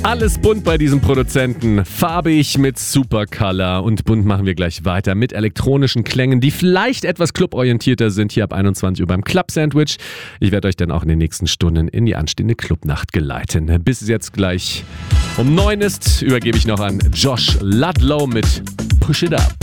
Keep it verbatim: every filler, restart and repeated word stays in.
Alles bunt bei diesem Produzenten. Farbig mit Supercolor. Und bunt machen wir gleich weiter mit elektronischen Klängen, die vielleicht etwas cluborientierter sind, hier ab einundzwanzig Uhr beim Club Sandwich. Ich werde euch dann auch in den nächsten Stunden in die anstehende Clubnacht geleiten. Bis es jetzt gleich um neun ist, übergebe ich noch an Josh Ludlow mit Push It Up.